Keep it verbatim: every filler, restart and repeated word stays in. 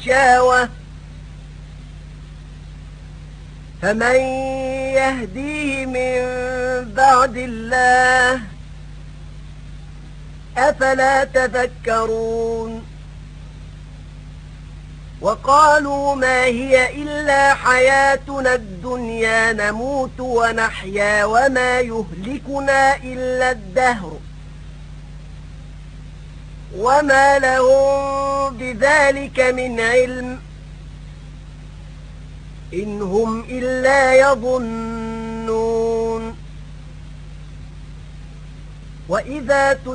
الشاوة فمن يهديه من بعد الله أفلا تذكرون وقالوا ما هي إلا حياتنا الدنيا نموت ونحيا وما يهلكنا إلا الدهر وما لهم بذلك من علم إن هم إلا يظنون وإذا